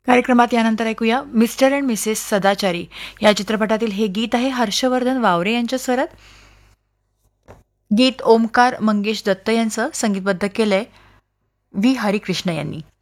कार्यक्रमात यानंतर ऐकूया मिस्टर अँड मिसेस सदाचारी या चित्रपटातील हे गीत आहे हर्षवर्धन वावरे यांच्या स्वरात. गीत ओमकार मंगेश दत्त यांचं संगीतबद्ध केलंय व्ही हरिकृष्ण यांनी.